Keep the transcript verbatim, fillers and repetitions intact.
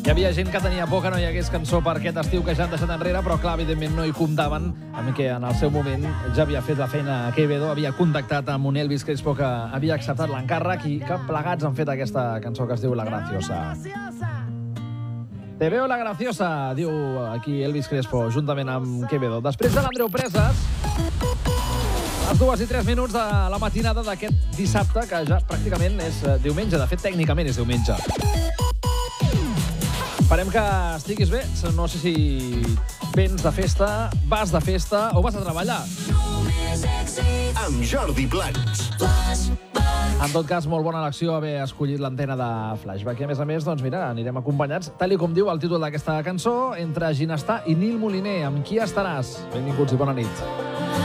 Hi havia gent que tenia por que no hi hagués cançó per aquest estiu que ja han deixat enrere, però clar, evidentment no hi comptaven amb que en el seu moment ja havia fet la feina a Quevedo, havia contactat amb un Elvis Crespo que havia acceptat l'encàrrec i que plegats han fet aquesta cançó que es diu La Graciosa. Te veo la graciosa, diu aquí Elvis Crespo, juntament amb Quevedo. Després de l'Andreu Preses, les dues i tres minuts de la matinada d'aquest dissabte, que ja pràcticament és diumenge. De fet, tècnicament és diumenge. Esperem que estiguis bé. No sé si vens de festa, vas de festa o vas a treballar. Amb Jordi Plans. En tot cas, molt bona elecció haver escollit l'antena de Flashback. I a més a més, doncs mira, anirem acompanyats, tal i com diu el títol d'aquesta cançó, entre Ginestar i Nil Moliner. Amb qui estaràs? Benvinguts i bona nit.